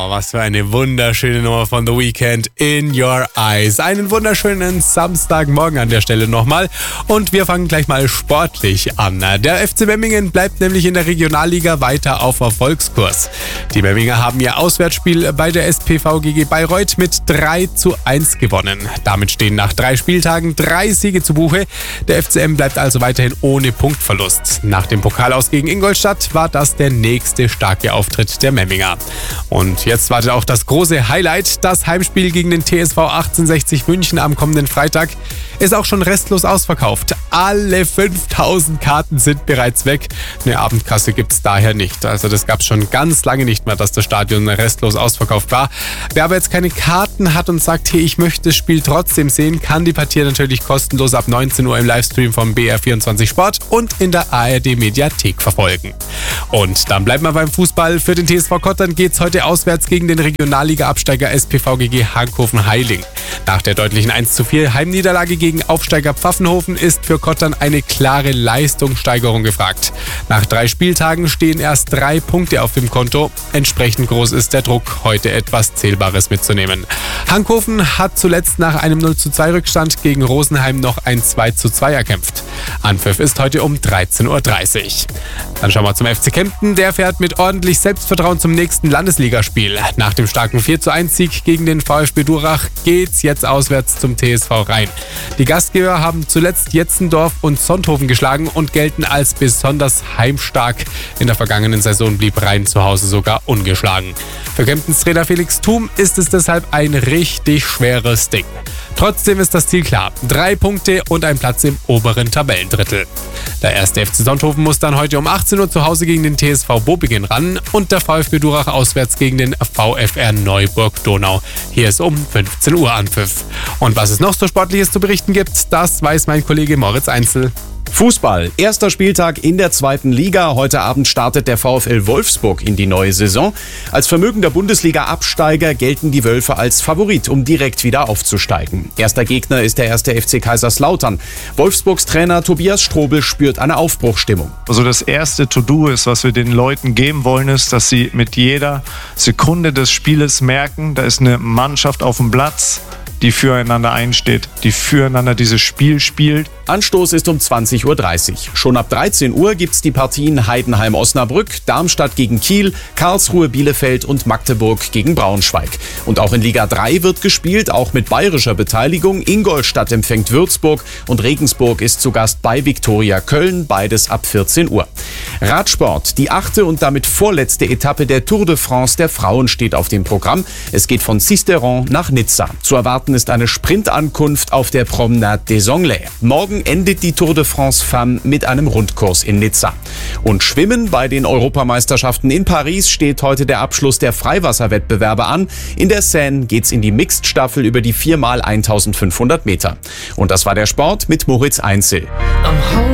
Was für eine wunderschöne Nummer von The Weeknd, In Your Eyes. Einen wunderschönen Samstagmorgen an der Stelle nochmal. Und wir fangen gleich mal sportlich an. Der FC Memmingen bleibt nämlich in der Regionalliga weiter auf Erfolgskurs. Die Memminger haben ihr Auswärtsspiel bei der SPVGG Bayreuth mit 3:1 gewonnen. Damit stehen nach 3 Spieltagen 3 Siege zu Buche. Der FCM bleibt also weiterhin ohne Punktverlust. Nach dem Pokalaus gegen Ingolstadt war das der nächste starke Auftritt der Memminger. Und jetzt wartet auch das große Highlight. Das Heimspiel gegen den TSV 1860 München am kommenden Freitag ist auch schon restlos ausverkauft. Alle 5000 Karten sind bereits weg. Eine Abendkasse gibt es daher nicht. Also das gab es schon ganz lange nicht mehr, dass das Stadion restlos ausverkauft war. Wer aber jetzt keine Karten hat und sagt, hey, ich möchte das Spiel trotzdem sehen, kann die Partie natürlich kostenlos ab 19 Uhr im Livestream vom BR24 Sport und in der ARD Mediathek verfolgen. Und dann bleiben wir beim Fußball. Für den TSV Kottern geht es heute auswärts gegen den Regionalliga-Absteiger SPVGG Hankhofen-Heiling. Nach der deutlichen 1:4 Heimniederlage gegen Aufsteiger Pfaffenhofen ist für Kottern eine klare Leistungssteigerung gefragt. Nach 3 Spieltagen stehen erst 3 Punkte auf dem Konto. Entsprechend groß ist der Druck, heute etwas Zählbares mitzunehmen. Hankhofen hat zuletzt nach einem 0:2 Rückstand gegen Rosenheim noch ein 2:2 erkämpft. Anpfiff ist heute um 13:30 Uhr. Dann schauen wir zum FC Kempten. Der fährt mit ordentlich Selbstvertrauen zum nächsten Landesligaspiel. Nach dem starken 4:1-Sieg gegen den VfB Durach geht's jetzt auswärts zum TSV Rhein. Die Gastgeber haben zuletzt Jetzendorf und Sonthofen geschlagen und gelten als besonders heimstark. In der vergangenen Saison blieb Rhein zu Hause sogar ungeschlagen. Für Kemptens Trainer Felix Thum ist es deshalb ein richtig schweres Ding. Trotzdem ist das Ziel klar. 3 Punkte und ein Platz im oberen Tabellendrittel. Der erste FC Sonthofen muss dann heute um 18 Uhr zu Hause gegen den TSV Bobingen ran und der VfB Durach auswärts gegen den VfR Neuburg-Donau. Hier ist um 15 Uhr Anpfiff. Und was es noch so Sportliches zu berichten gibt, das weiß mein Kollege Moritz Einzel. Fußball. Erster Spieltag in der 2. Liga. Heute Abend startet der VfL Wolfsburg in die neue Saison. Als vermögender Bundesliga-Absteiger gelten die Wölfe als Favorit, um direkt wieder aufzusteigen. Erster Gegner ist der 1. FC Kaiserslautern. Wolfsburgs Trainer Tobias Strobel spürt eine Aufbruchsstimmung. Also das erste To-Do ist, was wir den Leuten geben wollen, ist, dass sie mit jeder Sekunde des Spieles merken, da ist eine Mannschaft auf dem Platz, die füreinander einsteht, die füreinander dieses Spiel spielt. Anstoß ist um 20:30 Uhr. Schon ab 13 Uhr gibt's die Partien Heidenheim-Osnabrück, Darmstadt gegen Kiel, Karlsruhe-Bielefeld und Magdeburg gegen Braunschweig. Und auch in Liga 3 wird gespielt, auch mit bayerischer Beteiligung. Ingolstadt empfängt Würzburg und Regensburg ist zu Gast bei Viktoria Köln, beides ab 14 Uhr. Radsport. Die 8. und damit vorletzte Etappe der Tour de France der Frauen steht auf dem Programm. Es geht von Sisteron nach Nizza. Zu erwarten ist eine Sprintankunft auf der Promenade des Anglais. Morgen endet die Tour de France Femme mit einem Rundkurs in Nizza. Und Schwimmen bei den Europameisterschaften in Paris steht heute der Abschluss der Freiwasserwettbewerbe an. In der Seine geht's in die Mixed-Staffel über die 4x1500 Meter. Und das war der Sport mit Moritz Einzel.